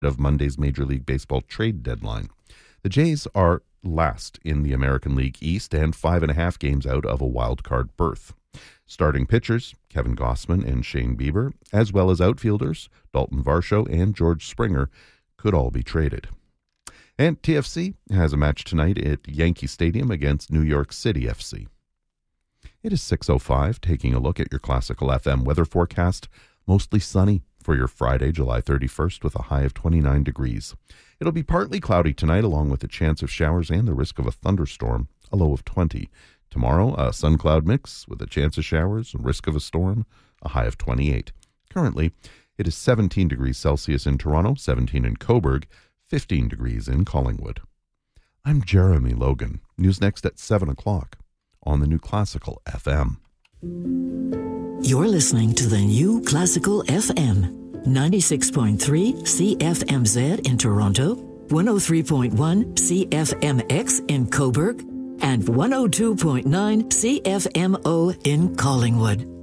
of Monday's Major League Baseball trade deadline. The Jays are last in the American League East and 5.5 games out of a wild card berth. Starting pitchers, Kevin Gausman and Shane Bieber, as well as outfielders, Dalton Varsho and George Springer, could all be traded. And TFC has a match tonight at Yankee Stadium against New York City FC. It is 6:05, taking a look at your Classical FM weather forecast. Mostly sunny for your Friday, July 31st, with a high of 29 degrees. It'll be partly cloudy tonight, along with a chance of showers and the risk of a thunderstorm, a low of 20. Tomorrow, a sun-cloud mix with a chance of showers, risk of a storm, a high of 28. Currently, it is 17 degrees Celsius in Toronto, 17 in Cobourg, 15 degrees in Collingwood. I'm Jeremy Logan. News next at 7 o'clock on the New Classical FM. You're listening to the New Classical FM. 96.3 CFMZ in Toronto, 103.1 CFMX in Cobourg, and 102.9 CFMO in Collingwood.